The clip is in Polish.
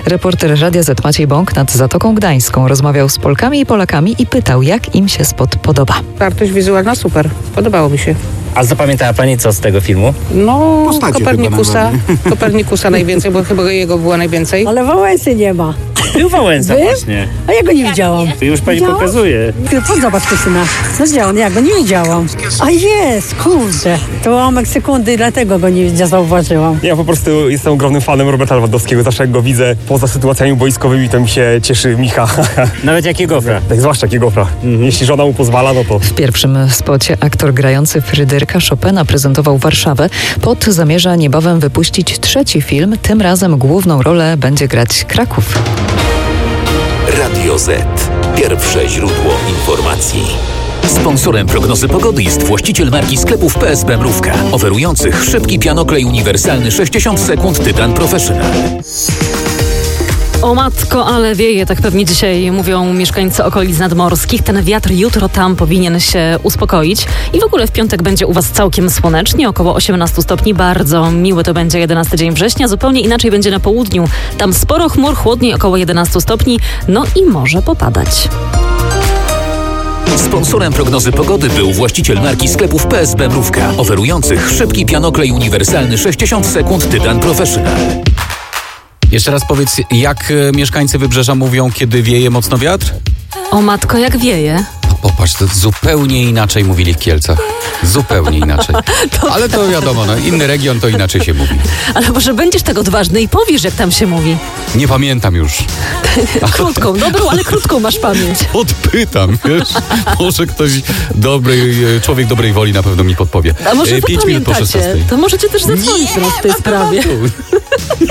Reporter Radia Z Maciej Bąk nad Zatoką Gdańską rozmawiał z Polkami i Polakami i pytał, jak im się spot podoba. Wartość wizualna super, podobało mi się. A zapamiętała Pani co z tego filmu? No, Postacie Kopernikusa najwięcej, bo chyba jego było najwięcej. Ale Wałęsy nie ma. Był Wałęsa Wy? właśnie. A ja go nie widziałam. To już Pani Widziałam? pokazuje. Ty zobacz, Krystyna. Co działam? Ja go nie widziałam. A jest, kurde. To ułamek sekundy, dlatego go nie zauważyłam. Ja po prostu jestem ogromnym fanem Roberta Lewandowskiego. Zawsze jak go widzę poza sytuacjami boiskowymi, to mi się cieszy Micha. Nawet jak Gofra. Tak, zwłaszcza Gofra. Jeśli żona mu pozwala, no to... W pierwszym spocie aktor grający Fryderyka Chopina prezentował Warszawę. Pot zamierza niebawem wypuścić trzeci film. Tym razem główną rolę będzie grać Kraków. Radio Z. Pierwsze źródło informacji. Sponsorem prognozy pogody jest właściciel marki sklepów PSB Mrówka, oferujących szybki pianoklej uniwersalny 60 sekund Tytan Professional. O matko, ale wieje, tak pewnie dzisiaj mówią mieszkańcy okolic nadmorskich. Ten wiatr jutro tam powinien się uspokoić. I w ogóle w piątek będzie u Was całkiem słonecznie, około 18 stopni. Bardzo miły to będzie 11 dzień września. Zupełnie inaczej będzie na południu. Tam sporo chmur, chłodniej około 11 stopni. No i może popadać. Sponsorem prognozy pogody był właściciel marki sklepów PSB Mrówka, oferujących szybki pianoklej uniwersalny 60 sekund Tytan Professional. Jeszcze raz powiedz, jak mieszkańcy Wybrzeża mówią, kiedy wieje mocno wiatr? O matko, jak wieje. Popatrz, to zupełnie inaczej mówili w Kielcach. Zupełnie inaczej. Ale to wiadomo, no, inny region to inaczej się mówi. Ale może będziesz tak odważny i powiesz, jak tam się mówi. Nie pamiętam już. Krótką, dobrą, ale krótką masz pamięć. Odpytam, wiesz? Może ktoś człowiek dobrej woli na pewno mi podpowie. A może wy 5 minut po pamiętacie? 16. To możecie też zadzwonić teraz w tej sprawie.